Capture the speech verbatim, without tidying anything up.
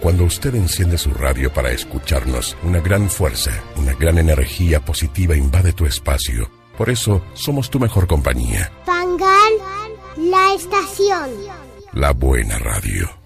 Cuando usted enciende su radio para escucharnos, una gran fuerza, una gran energía positiva invade tu espacio. Por eso, somos tu mejor compañía. Fangal, la estación. La buena radio.